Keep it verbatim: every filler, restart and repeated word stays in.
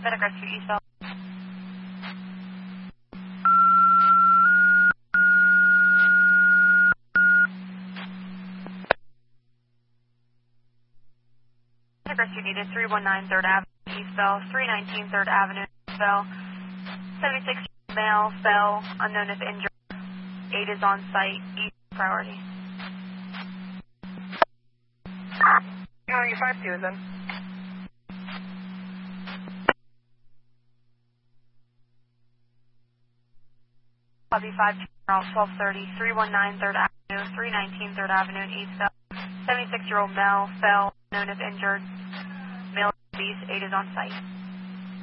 Medic Rescue Eastville. Medic Rescue needed three one nine third Avenue, Eastville, three nineteen third Avenue, Eastville. seventy-six male, fell, unknown if injured. eight is on site, east priority. County five two then. Copy five two, route twelve thirty, three one nine third Avenue, three nineteen third Avenue in Eastville. seventy-six year old male, fell, known as injured. Male, eight is on site.